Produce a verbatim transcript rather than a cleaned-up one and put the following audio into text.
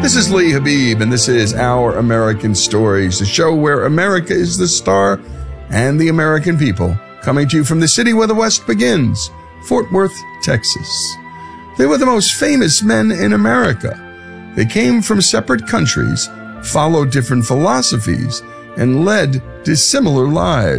This is Lee Habib, and this is Our American Stories, the show where America is the star and the American people, coming to you from the city where the West begins, Fort Worth, Texas. They were the most famous men in America. They came from separate countries, followed different philosophies, and led dissimilar lives.